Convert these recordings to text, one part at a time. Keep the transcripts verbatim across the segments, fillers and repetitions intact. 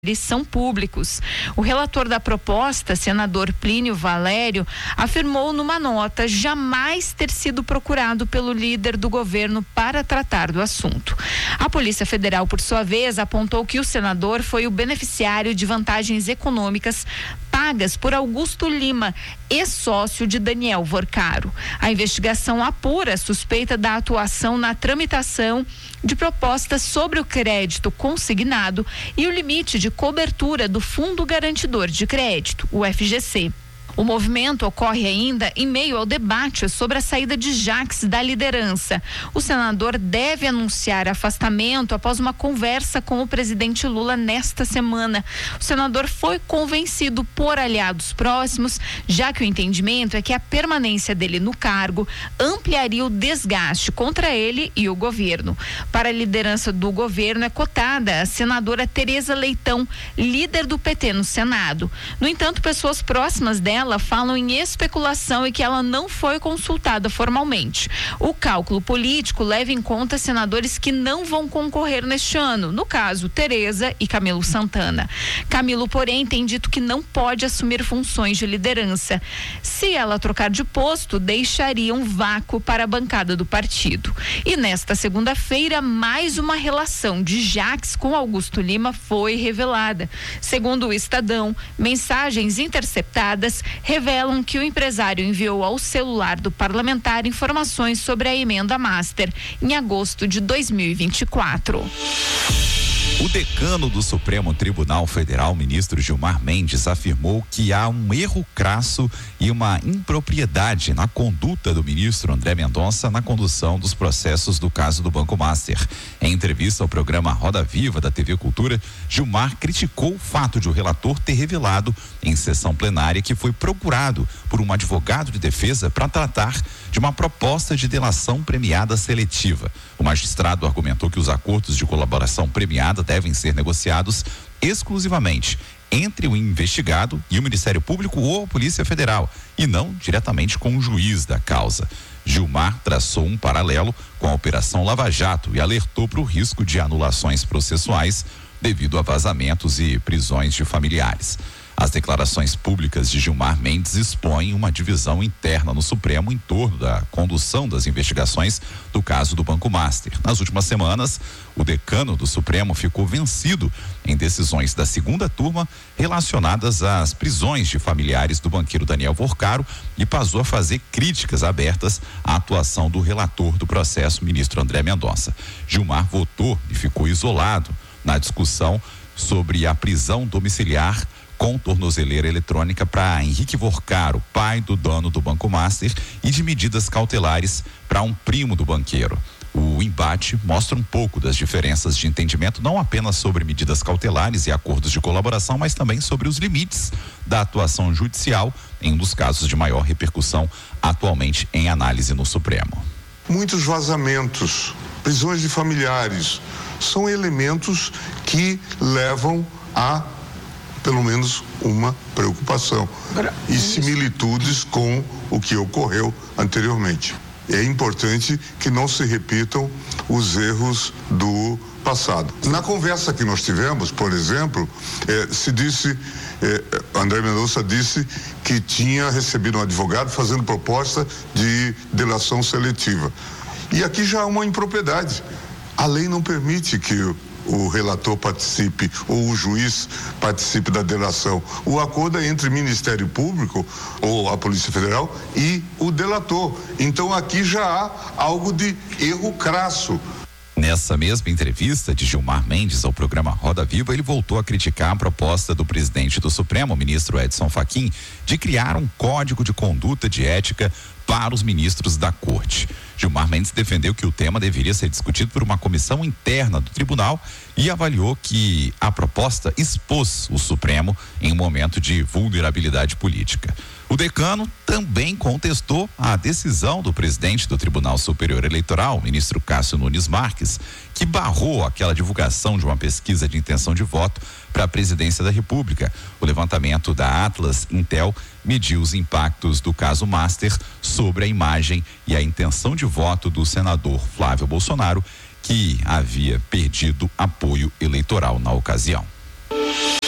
eles são públicos. O relator da proposta, senador Plínio Valério, afirmou numa nota jamais ter sido procurado pelo líder do governo para tratar do assunto. A Polícia Federal, por sua vez, apontou que o senador foi o beneficiário de vantagens econômicas pagas por Augusto Lima, ex-sócio de Daniel Vorcaro. A investigação apura a suspeita da atuação na tramitação de propostas sobre o crédito consignado e o limite de cobertura do Fundo Garantidor de Crédito, o F G C. O movimento ocorre ainda em meio ao debate sobre a saída de Jacques da liderança. O senador deve anunciar afastamento após uma conversa com o presidente Lula nesta semana. O senador foi convencido por aliados próximos, já que o entendimento é que a permanência dele no cargo ampliaria o desgaste contra ele e o governo. Para a liderança do governo é cotada a senadora Tereza Leitão, líder do P T no Senado. No entanto, pessoas próximas dela Ela falam em especulação e que ela não foi consultada formalmente. O cálculo político leva em conta senadores que não vão concorrer neste ano, no caso, Tereza e Camilo Santana. Camilo, porém, tem dito que não pode assumir funções de liderança. Se ela trocar de posto, deixaria um vácuo para a bancada do partido. E nesta segunda-feira, mais uma relação de Jacques com Augusto Lima foi revelada. Segundo o Estadão, mensagens interceptadas revelam que o empresário enviou ao celular do parlamentar informações sobre a emenda master em agosto de dois mil e vinte e quatro. O decano do Supremo Tribunal Federal, ministro Gilmar Mendes, afirmou que há um erro crasso e uma impropriedade na conduta do ministro André Mendonça na condução dos processos do caso do Banco Master. Em entrevista ao programa Roda Viva da T V Cultura, Gilmar criticou o fato de o relator ter revelado em sessão plenária que foi procurado por um advogado de defesa para tratar de uma proposta de delação premiada seletiva. O magistrado argumentou que os acordos de colaboração premiada devem ser negociados exclusivamente entre o investigado e o Ministério Público ou a Polícia Federal, e não diretamente com o juiz da causa. Gilmar traçou um paralelo com a Operação Lava Jato e alertou para o risco de anulações processuais devido a vazamentos e prisões de familiares. As declarações públicas de Gilmar Mendes expõem uma divisão interna no Supremo em torno da condução das investigações do caso do Banco Master. Nas últimas semanas, o decano do Supremo ficou vencido em decisões da segunda turma relacionadas às prisões de familiares do banqueiro Daniel Vorcaro e passou a fazer críticas abertas à atuação do relator do processo, ministro André Mendonça. Gilmar votou e ficou isolado na discussão sobre a prisão domiciliar com tornozeleira eletrônica para Henrique Vorcaro, pai do dono do Banco Master, e de medidas cautelares para um primo do banqueiro. O embate mostra um pouco das diferenças de entendimento, não apenas sobre medidas cautelares e acordos de colaboração, mas também sobre os limites da atuação judicial em um dos casos de maior repercussão atualmente em análise no Supremo. Muitos vazamentos, prisões de familiares, são elementos que levam a pelo menos uma preocupação e similitudes com o que ocorreu anteriormente. É importante que não se repitam os erros do passado. Na conversa que nós tivemos, por exemplo, eh, se disse, eh, André Mendonça disse que tinha recebido um advogado fazendo proposta de delação seletiva. E aqui já há uma impropriedade. A lei não permite que o relator participe ou o juiz participe da delação. O acordo é entre o Ministério Público ou a Polícia Federal e o delator. Então aqui já há algo de erro crasso. Nessa mesma entrevista de Gilmar Mendes ao programa Roda Viva, ele voltou a criticar a proposta do presidente do Supremo, ministro Edson Fachin, de criar um código de conduta de ética para os ministros da Corte. Gilmar Mendes defendeu que o tema deveria ser discutido por uma comissão interna do tribunal e avaliou que a proposta expôs o Supremo em um momento de vulnerabilidade política. O decano também contestou a decisão do presidente do Tribunal Superior Eleitoral, ministro Cássio Nunes Marques, que barrou aquela divulgação de uma pesquisa de intenção de voto para a presidência da República. O levantamento da Atlas Intel mediu os impactos do caso Master sobre a imagem e a intenção de voto do senador Flávio Bolsonaro, que havia perdido apoio eleitoral na ocasião.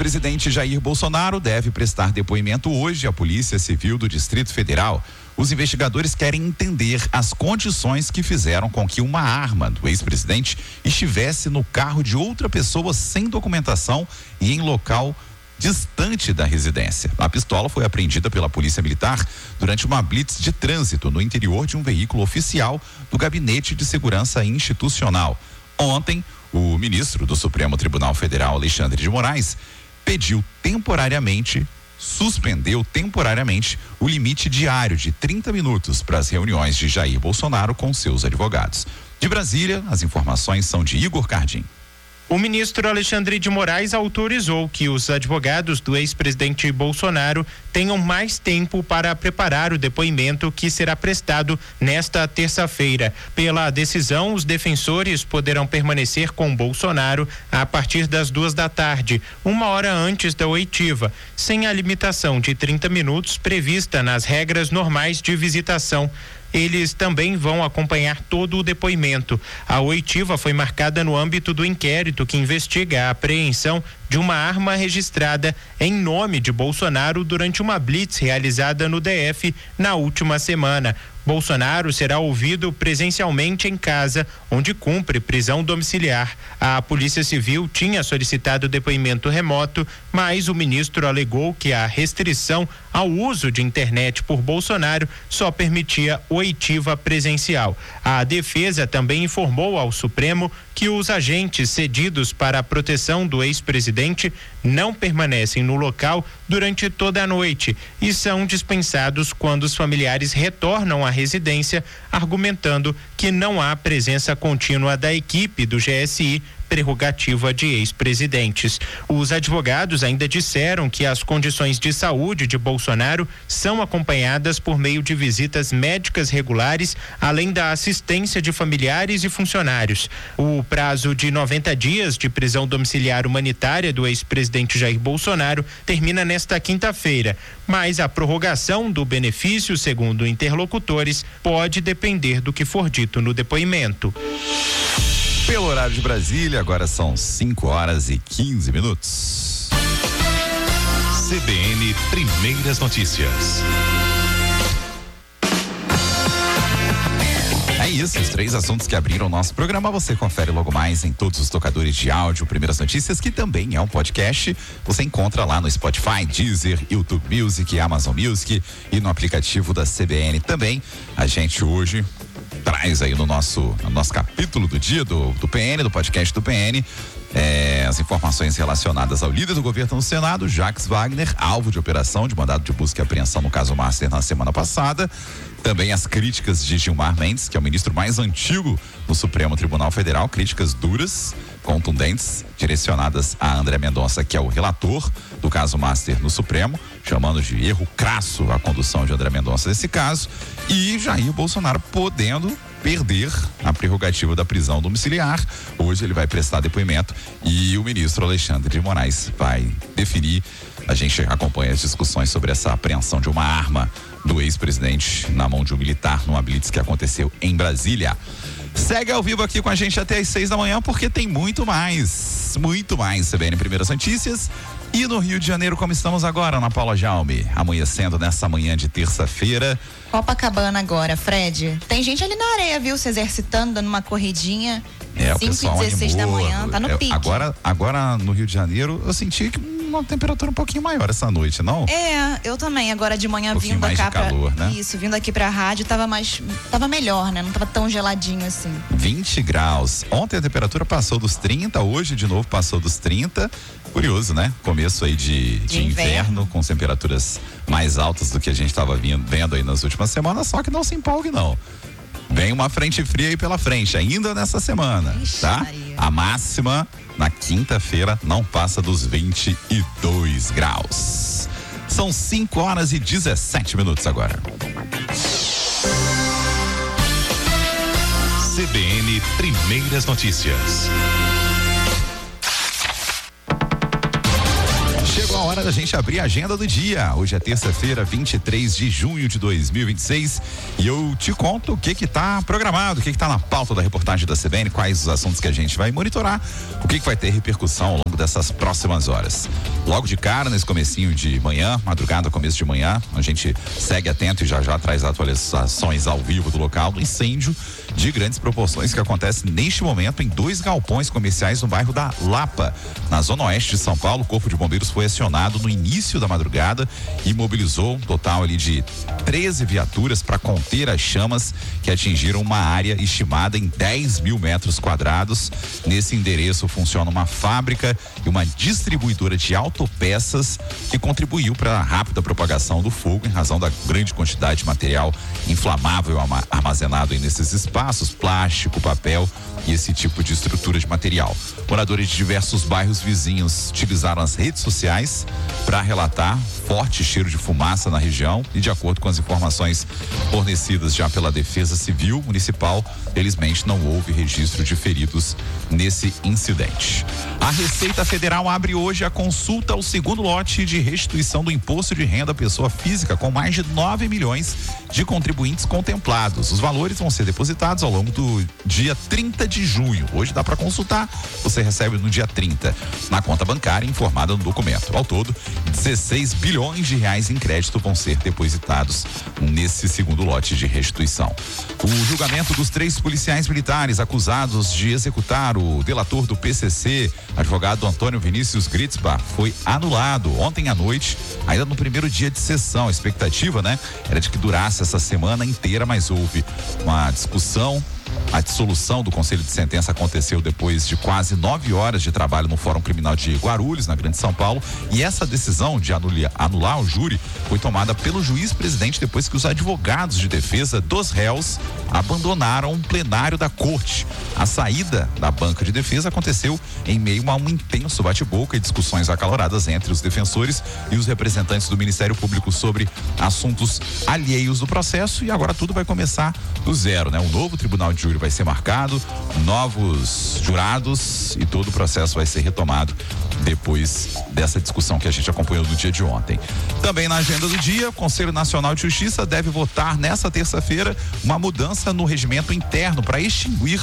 ex-presidente Jair Bolsonaro deve prestar depoimento hoje à Polícia Civil do Distrito Federal. Os investigadores querem entender as condições que fizeram com que uma arma do ex-presidente estivesse no carro de outra pessoa sem documentação e em local distante da residência. A pistola foi apreendida pela Polícia Militar durante uma blitz de trânsito no interior de um veículo oficial do Gabinete de Segurança Institucional. Ontem, o ministro do Supremo Tribunal Federal, Alexandre de Moraes, pediu temporariamente suspendeu temporariamente o limite diário de trinta minutos para as reuniões de Jair Bolsonaro com seus advogados. De Brasília, as informações são de Igor Cardim. O ministro Alexandre de Moraes autorizou que os advogados do ex-presidente Bolsonaro tenham mais tempo para preparar o depoimento que será prestado nesta terça-feira. Pela decisão, os defensores poderão permanecer com Bolsonaro a partir das duas da tarde, uma hora antes da oitiva, sem a limitação de trinta minutos prevista nas regras normais de visitação. Eles também vão acompanhar todo o depoimento. A oitiva foi marcada no âmbito do inquérito que investiga a apreensão de uma arma registrada em nome de Bolsonaro durante uma blitz realizada no D F na última semana. Bolsonaro será ouvido presencialmente em casa, onde cumpre prisão domiciliar. A Polícia Civil tinha solicitado depoimento remoto, mas o ministro alegou que a restrição ao uso de internet por Bolsonaro só permitia oitiva presencial. A defesa também informou ao Supremo que os agentes cedidos para a proteção do ex-presidente não permanecem no local durante toda a noite e são dispensados quando os familiares retornam à residência, argumentando que não há presença contínua da equipe do G S I, prerrogativa de ex-presidentes. Os advogados ainda disseram que as condições de saúde de Bolsonaro são acompanhadas por meio de visitas médicas regulares, além da assistência de familiares e funcionários. O prazo de noventa dias de prisão domiciliar humanitária do ex-presidente Jair Bolsonaro termina nesta quinta-feira, mas a prorrogação do benefício, segundo interlocutores, pode depender do que for dito no depoimento. Pelo horário de Brasília, agora são cinco horas e quinze minutos. C B N Primeiras Notícias. É isso, os três assuntos que abriram o nosso programa, você confere logo mais em todos os tocadores de áudio Primeiras Notícias, que também é um podcast. Você encontra lá no Spotify, Deezer, YouTube Music, Amazon Music e no aplicativo da C B N também. A gente hoje traz aí no nosso, no nosso capítulo do dia do, do P N, do podcast do P N, é, as informações relacionadas ao líder do governo no Senado, Jacques Wagner, alvo de operação de mandado de busca e apreensão no caso Master na semana passada. Também as críticas de Gilmar Mendes, que é o ministro mais antigo no Supremo Tribunal Federal, críticas duras, contundentes, direcionadas a André Mendonça, que é o relator do caso Master no Supremo, chamando de erro crasso a condução de André Mendonça nesse caso, e Jair Bolsonaro podendo perder a prerrogativa da prisão domiciliar. Hoje ele vai prestar depoimento e o ministro Alexandre de Moraes vai definir. A gente acompanha as discussões sobre essa apreensão de uma arma do ex-presidente na mão de um militar numa blitz que aconteceu em Brasília. Segue ao vivo aqui com a gente até às seis da manhã, porque tem muito mais, muito mais C B N Primeiras Notícias. E no Rio de Janeiro, como estamos agora, Ana Paula Jaume, amanhecendo nessa manhã de terça-feira. Copacabana agora, Fred. Tem gente ali na areia, viu? Se exercitando, dando uma corridinha. É, o cinco pessoal e dezesseis da manhã, tá no é, pique. Agora, agora no Rio de Janeiro, eu senti que uma temperatura um pouquinho maior essa noite, não? É, eu também. Agora de manhã um vindo mais cá de calor, pra, né? Isso, vindo aqui pra rádio, tava mais, tava melhor, né? Não tava tão geladinho assim. vinte graus. Ontem a temperatura passou dos trinta, hoje de novo passou dos trinta. Curioso, né? Começo aí de, de, de inverno, inverno, com temperaturas mais altas do que a gente estava vendo aí nas últimas semanas, só que não se empolgue, não. Vem uma frente fria aí pela frente, ainda nessa semana, Ixi, tá? Maria. A máxima na quinta-feira não passa dos vinte e dois graus. São cinco horas e dezessete minutos agora. C B N Primeiras Notícias. Chegou a hora hora da gente abrir a agenda do dia. Hoje é terça-feira, vinte e três de junho de dois mil e vinte e seis, e eu te conto o que que tá programado, o que que tá na pauta da reportagem da C B N, quais os assuntos que a gente vai monitorar, o que que vai ter repercussão ao longo dessas próximas horas. Logo de cara, nesse comecinho de manhã, madrugada, começo de manhã, a gente segue atento e já já traz atualizações ao vivo do local do incêndio de grandes proporções que acontece neste momento em dois galpões comerciais no bairro da Lapa, na zona oeste de São Paulo. O Corpo de Bombeiros foi acionado no início da madrugada e mobilizou um total ali de treze viaturas para conter as chamas que atingiram uma área estimada em dez mil metros quadrados. Nesse endereço funciona uma fábrica e uma distribuidora de autopeças que contribuiu para a rápida propagação do fogo em razão da grande quantidade de material inflamável armazenado aí nesses espaços, plástico, papel e esse tipo de estrutura de material. Moradores de diversos bairros vizinhos utilizaram as redes sociais para relatar forte cheiro de fumaça na região e, de acordo com as informações fornecidas já pela Defesa Civil Municipal, felizmente não houve registro de feridos nesse incidente. A Receita Federal abre hoje a consulta ao segundo lote de restituição do imposto de renda à pessoa física, com mais de nove milhões de contribuintes contemplados. Os valores vão ser depositados ao longo do dia trinta de junho. Hoje dá para consultar, você recebe no dia trinta na conta bancária informada no documento. Ao todo, dezesseis bilhões de reais em crédito vão ser depositados nesse segundo lote de restituição. O julgamento dos três policiais militares acusados de executar o delator do P C C, advogado Antônio Vinícius Gritzbach, foi anulado ontem à noite, ainda no primeiro dia de sessão. A expectativa, né, era de que durasse essa semana inteira, mas houve uma discussão. A dissolução do Conselho de Sentença aconteceu depois de quase nove horas de trabalho no Fórum Criminal de Guarulhos, na Grande São Paulo, e essa decisão de anular, anular o júri foi tomada pelo juiz-presidente depois que os advogados de defesa dos réus abandonaram o plenário da corte. A saída da banca de defesa aconteceu em meio a um intenso bate-boca e discussões acaloradas entre os defensores e os representantes do Ministério Público sobre assuntos alheios do processo, e agora tudo vai começar do zero, né? Um novo tribunal de júri vai ser marcado, novos jurados e todo o processo vai ser retomado depois dessa discussão que a gente acompanhou no dia de ontem. Também na agenda do dia, o Conselho Nacional de Justiça deve votar nessa terça-feira uma mudança no regimento interno para extinguir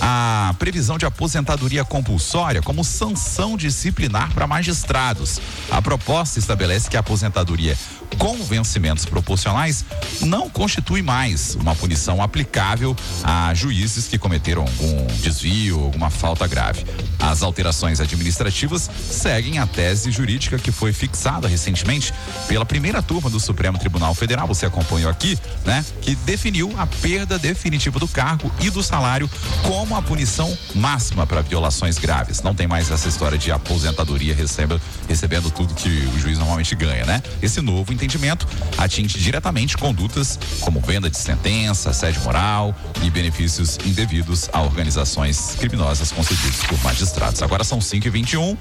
a previsão de aposentadoria compulsória como sanção disciplinar para magistrados. A proposta estabelece que a aposentadoria com vencimentos proporcionais não constitui mais uma punição aplicável a juízes que cometeram algum desvio, alguma falta grave. As alterações administrativas seguem a tese jurídica que foi fixada recentemente pela primeira turma do Supremo Tribunal Federal, você acompanhou aqui, né? Que definiu a perda definitiva do cargo e do salário como a punição máxima para violações graves. Não tem mais essa história de aposentadoria recebe, recebendo tudo que o juiz normalmente ganha, né? Esse novo entendimento atinge diretamente condutas como venda de sentença, assédio moral e benefícios indevidos a organizações criminosas concedidos por magistrados. Agora são cinco e vinte e um.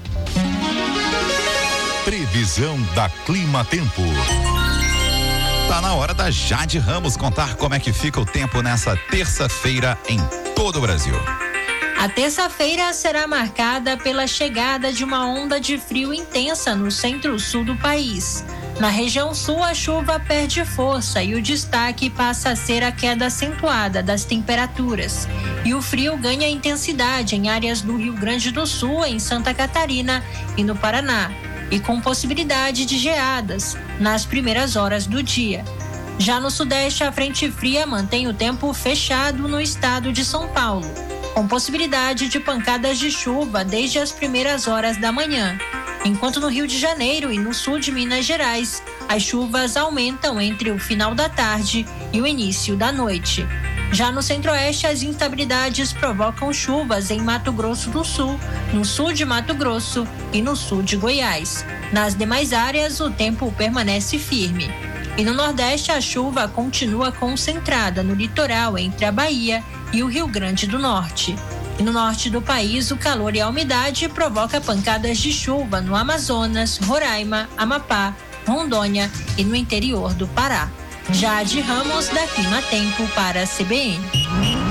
Previsão da Clima Tempo. Tá na hora da Jade Ramos contar como é que fica o tempo nessa terça-feira em todo o Brasil. A terça-feira será marcada pela chegada de uma onda de frio intensa no centro-sul do país. Na região sul, a chuva perde força e o destaque passa a ser a queda acentuada das temperaturas. E o frio ganha intensidade em áreas do Rio Grande do Sul, em Santa Catarina e no Paraná, e com possibilidade de geadas nas primeiras horas do dia. Já no sudeste, a frente fria mantém o tempo fechado no estado de São Paulo, com possibilidade de pancadas de chuva desde as primeiras horas da manhã. Enquanto no Rio de Janeiro e no sul de Minas Gerais, as chuvas aumentam entre o final da tarde e o início da noite. Já no centro-oeste, as instabilidades provocam chuvas em Mato Grosso do Sul, no sul de Mato Grosso e no sul de Goiás. Nas demais áreas, o tempo permanece firme. E no Nordeste, a chuva continua concentrada no litoral entre a Bahia e o Rio Grande do Norte. E no norte do país, o calor e a umidade provoca pancadas de chuva no Amazonas, Roraima, Amapá, Rondônia e no interior do Pará. Jade Ramos, da Clima Tempo para a C B N.